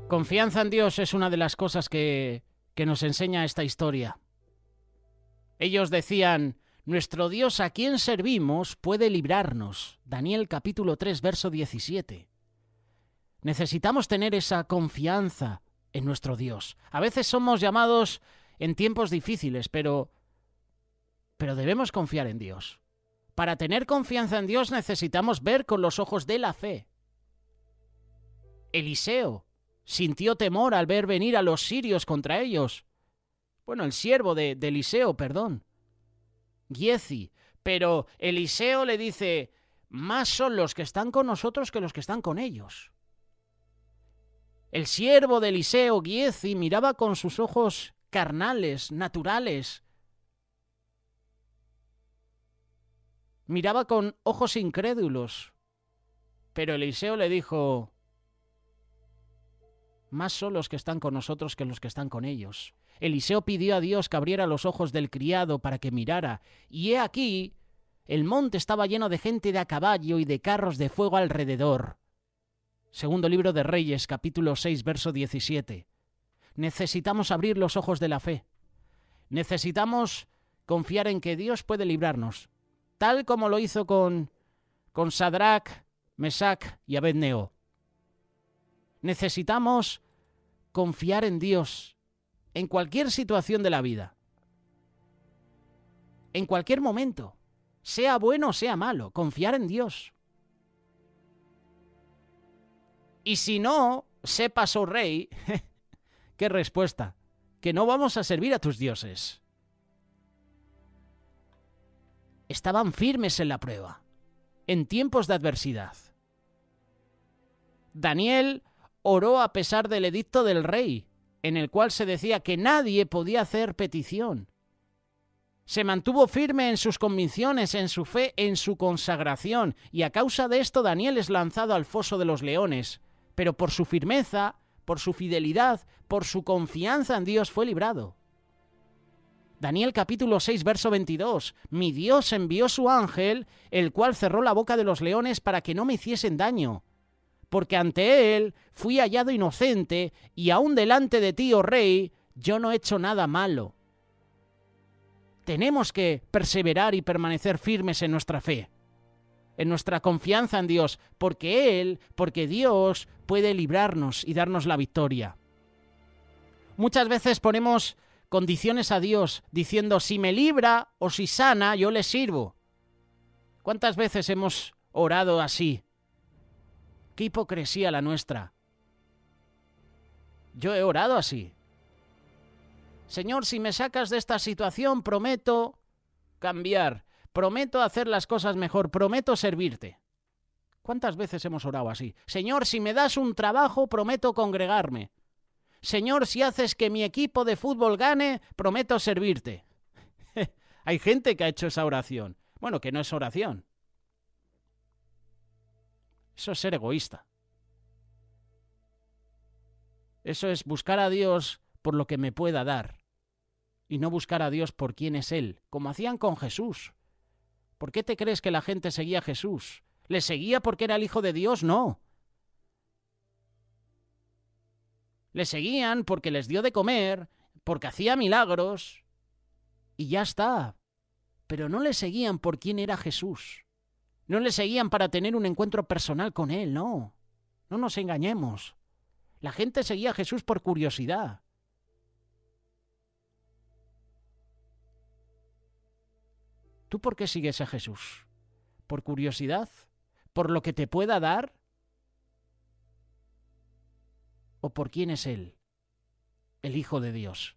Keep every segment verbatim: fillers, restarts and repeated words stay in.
Confianza en Dios es una de las cosas que, que nos enseña esta historia. Ellos decían, nuestro Dios a quien servimos puede librarnos. Daniel capítulo tres, verso diecisiete. Necesitamos tener esa confianza en nuestro Dios. A veces somos llamados en tiempos difíciles, pero, pero debemos confiar en Dios. Para tener confianza en Dios necesitamos ver con los ojos de la fe. Eliseo sintió temor al ver venir a los sirios contra ellos. Bueno, el siervo de, de Eliseo, perdón. Giezi. Pero Eliseo le dice, más son los que están con nosotros que los que están con ellos. El siervo de Eliseo, Giezi, miraba con sus ojos carnales, naturales. Miraba con ojos incrédulos. Pero Eliseo le dijo, más son los que están con nosotros que los que están con ellos. Eliseo pidió a Dios que abriera los ojos del criado para que mirara, y he aquí, el monte estaba lleno de gente de a caballo y de carros de fuego alrededor. Segundo libro de Reyes, capítulo seis, verso diecisiete. Necesitamos abrir los ojos de la fe. Necesitamos confiar en que Dios puede librarnos, tal como lo hizo con, con Sadrach, Mesach y Abednego. Necesitamos confiar en Dios en cualquier situación de la vida, en cualquier momento, sea bueno o sea malo, confiar en Dios. Y si no, sepas, oh rey, ¿qué respuesta? Que no vamos a servir a tus dioses. Estaban firmes en la prueba, en tiempos de adversidad. Daniel oró a pesar del edicto del rey, en el cual se decía que nadie podía hacer petición. Se mantuvo firme en sus convicciones, en su fe, en su consagración, y a causa de esto Daniel es lanzado al foso de los leones, pero por su firmeza, por su fidelidad, por su confianza en Dios fue librado. Daniel capítulo seis, verso veintidós. Mi Dios envió su ángel, el cual cerró la boca de los leones para que no me hiciesen daño. Porque ante él fui hallado inocente, y aún delante de ti, oh rey, yo no he hecho nada malo. Tenemos que perseverar y permanecer firmes en nuestra fe, en nuestra confianza en Dios, porque Él, porque Dios puede librarnos y darnos la victoria. Muchas veces ponemos condiciones a Dios, diciendo, si me libra o si sana, yo le sirvo. ¿Cuántas veces hemos orado así? ¡Qué hipocresía la nuestra! Yo he orado así. Señor, si me sacas de esta situación, prometo cambiar, prometo hacer las cosas mejor, prometo servirte. ¿Cuántas veces hemos orado así? Señor, si me das un trabajo, prometo congregarme. Señor, si haces que mi equipo de fútbol gane, prometo servirte. Hay gente que ha hecho esa oración. Bueno, que no es oración. Eso es ser egoísta. Eso es buscar a Dios por lo que me pueda dar y no buscar a Dios por quién es Él, como hacían con Jesús. ¿Por qué te crees que la gente seguía a Jesús? ¿Le seguía porque era el Hijo de Dios? No. Le seguían porque les dio de comer, porque hacía milagros y ya está. Pero no le seguían por quién era Jesús. No le seguían para tener un encuentro personal con Él, no. No nos engañemos. La gente seguía a Jesús por curiosidad. ¿Tú por qué sigues a Jesús? ¿Por curiosidad? ¿Por lo que te pueda dar? ¿O por quién es Él? El Hijo de Dios.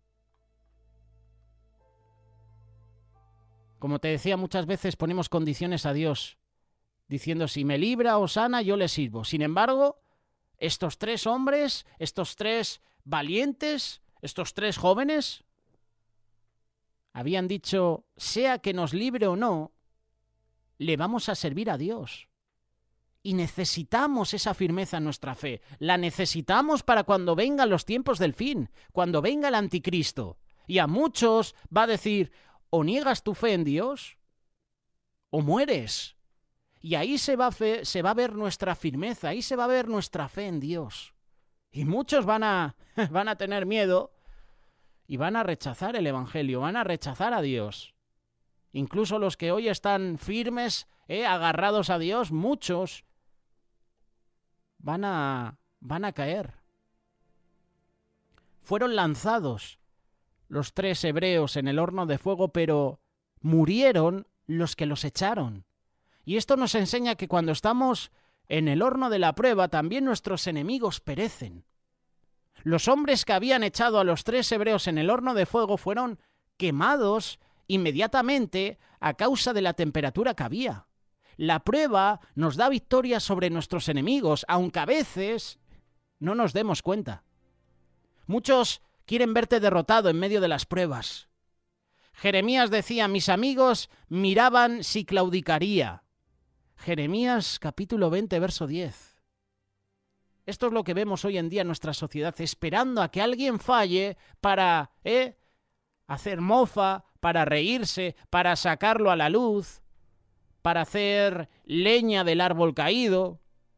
Como te decía, muchas veces ponemos condiciones a Dios, diciendo, si me libra o sana, yo le sirvo. Sin embargo, estos tres hombres, estos tres valientes, estos tres jóvenes, habían dicho, sea que nos libre o no, le vamos a servir a Dios. Y necesitamos esa firmeza en nuestra fe. La necesitamos para cuando vengan los tiempos del fin, cuando venga el anticristo. Y a muchos va a decir, o niegas tu fe en Dios, o mueres. Y ahí se va, a fe, se va a ver nuestra firmeza, ahí se va a ver nuestra fe en Dios. Y muchos van a, van a tener miedo y van a rechazar el Evangelio, van a rechazar a Dios. Incluso los que hoy están firmes, eh, agarrados a Dios, muchos van a, van a caer. Fueron lanzados los tres hebreos en el horno de fuego, pero murieron los que los echaron. Y esto nos enseña que cuando estamos en el horno de la prueba, también nuestros enemigos perecen. Los hombres que habían echado a los tres hebreos en el horno de fuego fueron quemados inmediatamente a causa de la temperatura que había. La prueba nos da victoria sobre nuestros enemigos, aunque a veces no nos demos cuenta. Muchos quieren verte derrotado en medio de las pruebas. Jeremías decía, mis amigos miraban si claudicaría. Jeremías capítulo veinte, verso diez. Esto es lo que vemos hoy en día en nuestra sociedad, esperando a que alguien falle para ¿eh? hacer mofa, para reírse, para sacarlo a la luz, para hacer leña del árbol caído.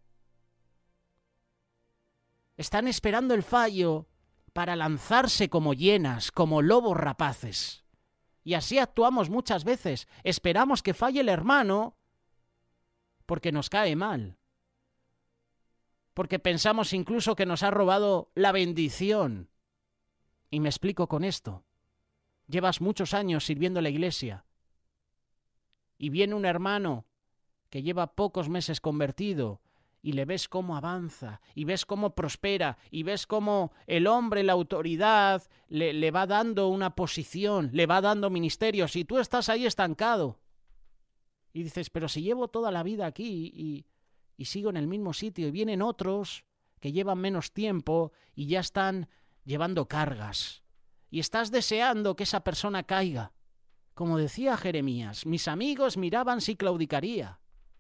Están esperando el fallo para lanzarse como hienas, como lobos rapaces. Y así actuamos muchas veces. Esperamos que falle el hermano porque nos cae mal. Porque pensamos incluso que nos ha robado la bendición. Y me explico con esto. Llevas muchos años sirviendo a la iglesia y viene un hermano que lleva pocos meses convertido y le ves cómo avanza, y ves cómo prospera, y ves cómo el hombre, la autoridad, le, le va dando una posición, le va dando ministerios, y tú estás ahí estancado. Y dices, pero si llevo toda la vida aquí y, y sigo en el mismo sitio, y vienen otros que llevan menos tiempo y ya están llevando cargas. Y estás deseando que esa persona caiga. Como decía Jeremías, mis amigos miraban si claudicaría.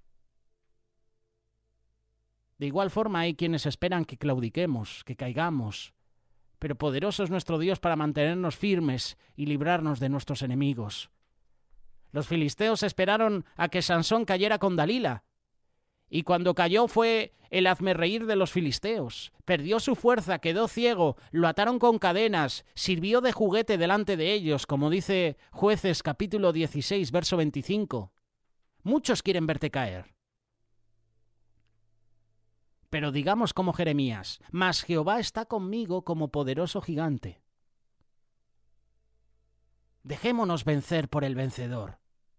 De igual forma hay quienes esperan que claudiquemos, que caigamos, pero poderoso es nuestro Dios para mantenernos firmes y librarnos de nuestros enemigos. Los filisteos esperaron a que Sansón cayera con Dalila, y cuando cayó fue el hazmerreír de los filisteos. Perdió su fuerza, quedó ciego, lo ataron con cadenas, sirvió de juguete delante de ellos, como dice Jueces capítulo dieciséis, verso veinticinco. Muchos quieren verte caer. Pero digamos como Jeremías, mas Jehová está conmigo como poderoso gigante. Dejémonos vencer por el vencedor.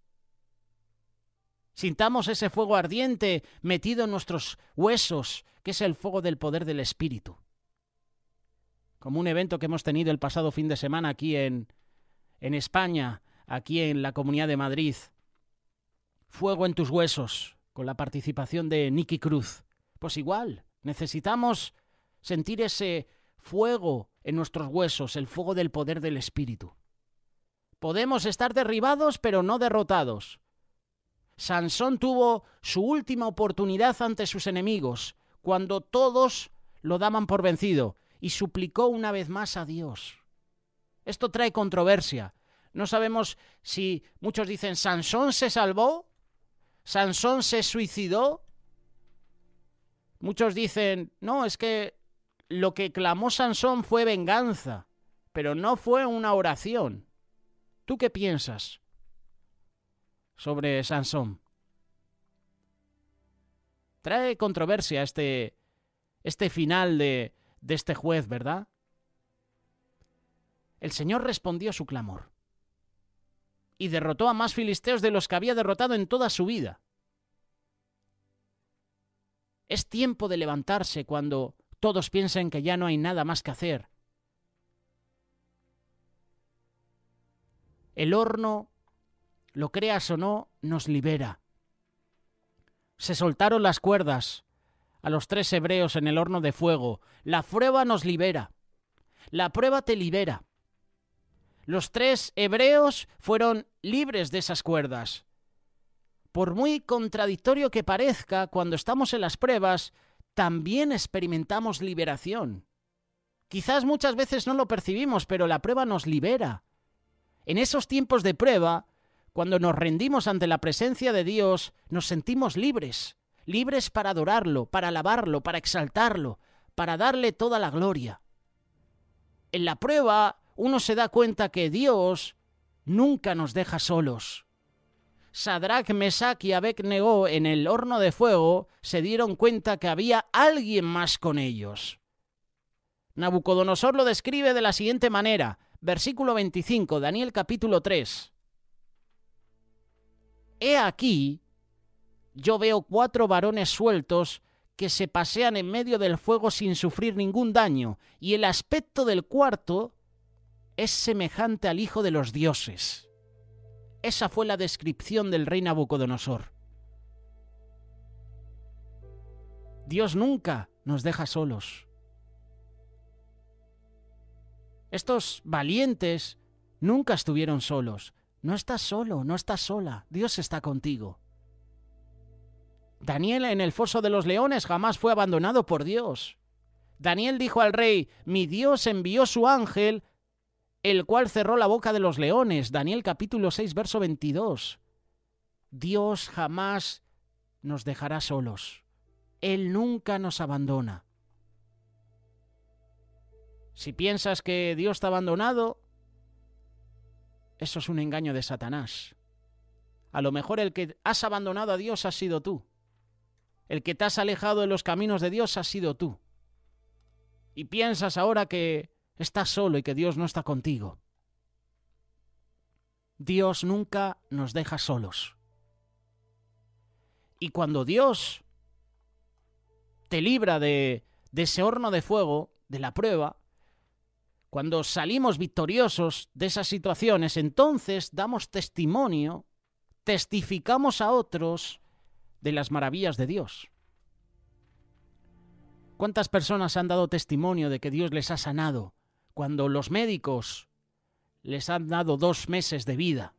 Sintamos ese fuego ardiente metido en nuestros huesos, que es el fuego del poder del Espíritu. Como un evento que hemos tenido el pasado fin de semana aquí en, en España, aquí en la Comunidad de Madrid. Fuego en tus huesos, con la participación de Nicky Cruz. Pues igual, necesitamos sentir ese fuego en nuestros huesos, el fuego del poder del Espíritu. Podemos estar derribados, pero no derrotados. Sansón tuvo su última oportunidad ante sus enemigos, cuando todos lo daban por vencido, y suplicó una vez más a Dios. Esto trae controversia. No sabemos si muchos dicen, ¿Sansón se salvó? ¿Sansón se suicidó? Muchos dicen, no, es que lo que clamó Sansón fue venganza, pero no fue una oración. ¿Tú qué piensas sobre Sansón? Trae controversia este, este final de, de este juez, ¿verdad? El Señor respondió a su clamor y derrotó a más filisteos de los que había derrotado en toda su vida. Es tiempo de levantarse cuando todos piensen que ya no hay nada más que hacer. El horno, lo creas o no, nos libera. Se soltaron las cuerdas a los tres hebreos en el horno de fuego. La prueba nos libera. La prueba te libera. Los tres hebreos fueron libres de esas cuerdas. Por muy contradictorio que parezca, cuando estamos en las pruebas, también experimentamos liberación. Quizás muchas veces no lo percibimos, pero la prueba nos libera. En esos tiempos de prueba, cuando nos rendimos ante la presencia de Dios, nos sentimos libres. Libres para adorarlo, para alabarlo, para exaltarlo, para darle toda la gloria. En la prueba uno se da cuenta que Dios nunca nos deja solos. Sadrach, Mesach y Abed-Negó en el horno de fuego se dieron cuenta que había alguien más con ellos. Nabucodonosor lo describe de la siguiente manera, versículo veinticinco, Daniel capítulo tres. He aquí, yo veo cuatro varones sueltos que se pasean en medio del fuego sin sufrir ningún daño, y el aspecto del cuarto es semejante al Hijo de los dioses. Esa fue la descripción del rey Nabucodonosor. Dios nunca nos deja solos. Estos valientes nunca estuvieron solos. No estás solo, no estás sola. Dios está contigo. Daniel en el foso de los leones jamás fue abandonado por Dios. Daniel dijo al rey, mi Dios envió su ángel, el cual cerró la boca de los leones. Daniel capítulo seis, verso veintidós. Dios jamás nos dejará solos. Él nunca nos abandona. Si piensas que Dios te ha abandonado, eso es un engaño de Satanás. A lo mejor el que has abandonado a Dios has sido tú. El que te has alejado de los caminos de Dios has sido tú. Y piensas ahora que estás solo y que Dios no está contigo. Dios nunca nos deja solos. Y cuando Dios te libra de, de ese horno de fuego, de la prueba, cuando salimos victoriosos de esas situaciones, entonces damos testimonio, testificamos a otros de las maravillas de Dios. ¿Cuántas personas han dado testimonio de que Dios les ha sanado cuando los médicos les han dado dos meses de vida?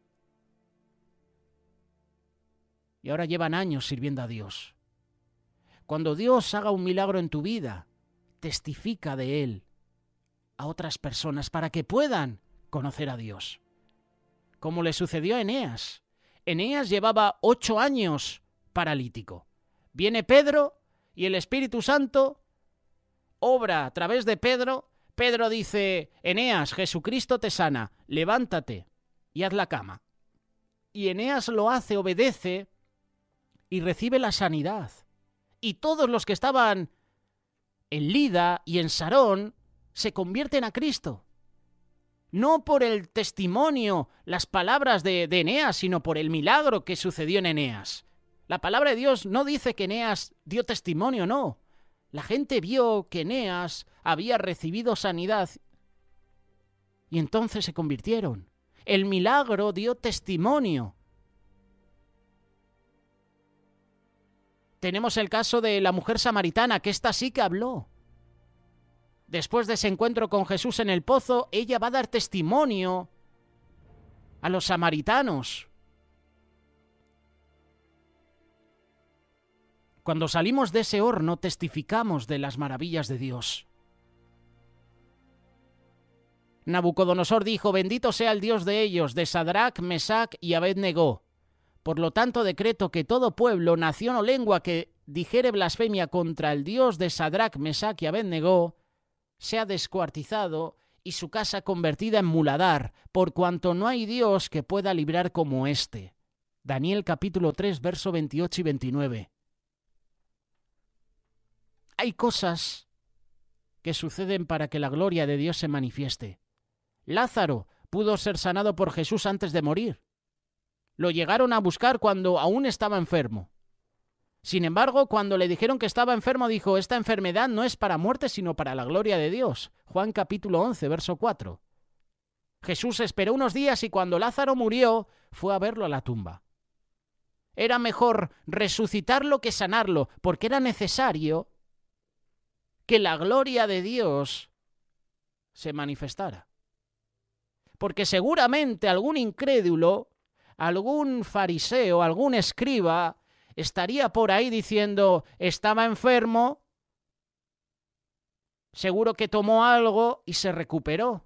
Y ahora llevan años sirviendo a Dios. Cuando Dios haga un milagro en tu vida, testifica de Él a otras personas para que puedan conocer a Dios. Como le sucedió a Eneas. Eneas llevaba ocho años paralítico. Viene Pedro y el Espíritu Santo obra a través de Pedro. Pedro dice, Eneas, Jesucristo te sana, levántate y haz la cama. Y Eneas lo hace, obedece y recibe la sanidad. Y todos los que estaban en Lida y en Sarón se convierten a Cristo. No por el testimonio, las palabras de, de Eneas, sino por el milagro que sucedió en Eneas. La palabra de Dios no dice que Eneas dio testimonio, no. La gente vio que Eneas había recibido sanidad y entonces se convirtieron. El milagro dio testimonio. Tenemos el caso de la mujer samaritana, que esta sí que habló. Después de ese encuentro con Jesús en el pozo, ella va a dar testimonio a los samaritanos. Cuando salimos de ese horno, testificamos de las maravillas de Dios. Nabucodonosor dijo, bendito sea el Dios de ellos, de Sadrach, Mesach y Abed-Negó. Por lo tanto, decreto que todo pueblo, nación o lengua que dijere blasfemia contra el Dios de Sadrach, Mesach y Abed-Negó, sea descuartizado y su casa convertida en muladar, por cuanto no hay Dios que pueda librar como éste. Daniel capítulo tres, verso veintiocho y veintinueve. Hay cosas que suceden para que la gloria de Dios se manifieste. Lázaro pudo ser sanado por Jesús antes de morir. Lo llegaron a buscar cuando aún estaba enfermo. Sin embargo, cuando le dijeron que estaba enfermo, dijo, esta enfermedad no es para muerte, sino para la gloria de Dios. Juan capítulo once, verso cuatro. Jesús esperó unos días y cuando Lázaro murió, fue a verlo a la tumba. Era mejor resucitarlo que sanarlo, porque era necesario que la gloria de Dios se manifestara. Porque seguramente algún incrédulo, algún fariseo, algún escriba estaría por ahí diciendo, estaba enfermo, seguro que tomó algo y se recuperó.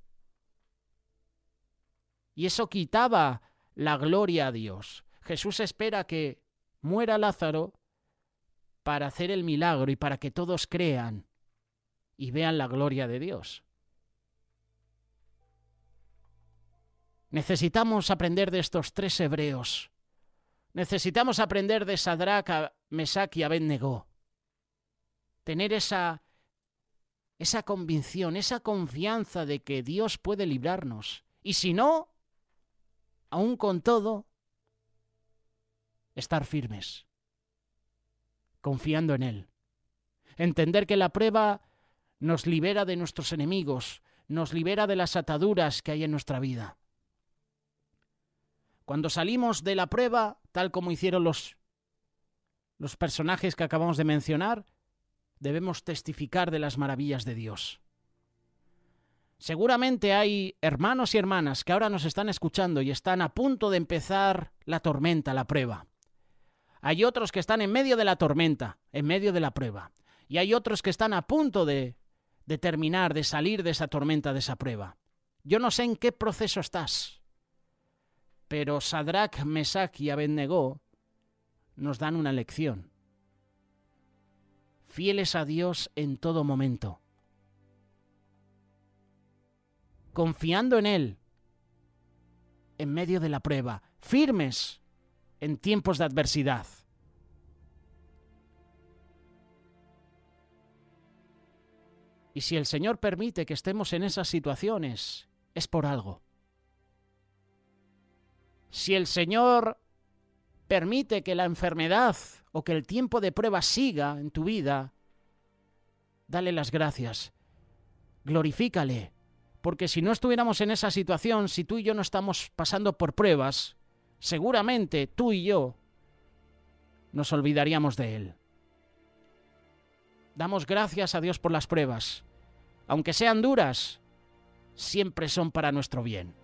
Y eso quitaba la gloria a Dios. Jesús espera que muera Lázaro para hacer el milagro y para que todos crean y vean la gloria de Dios. Necesitamos aprender de estos tres hebreos. Necesitamos aprender de Sadrach, Mesach y Abed-Negó. Tener esa, esa convicción, esa confianza de que Dios puede librarnos. Y si no, aún con todo, estar firmes, confiando en Él. Entender que la prueba nos libera de nuestros enemigos, nos libera de las ataduras que hay en nuestra vida. Cuando salimos de la prueba, tal como hicieron los, los personajes que acabamos de mencionar, debemos testificar de las maravillas de Dios. Seguramente hay hermanos y hermanas que ahora nos están escuchando y están a punto de empezar la tormenta, la prueba. Hay otros que están en medio de la tormenta, en medio de la prueba. Y hay otros que están a punto de, de terminar, de salir de esa tormenta, de esa prueba. Yo no sé en qué proceso estás, pero Sadrach, Mesach y Abed-Negó nos dan una lección. Fieles a Dios en todo momento. Confiando en Él en medio de la prueba. Firmes en tiempos de adversidad. Y si el Señor permite que estemos en esas situaciones, es por algo. Si el Señor permite que la enfermedad o que el tiempo de prueba siga en tu vida, dale las gracias, glorifícale, porque si no estuviéramos en esa situación, si tú y yo no estamos pasando por pruebas, seguramente tú y yo nos olvidaríamos de Él. Damos gracias a Dios por las pruebas. Aunque sean duras, siempre son para nuestro bien.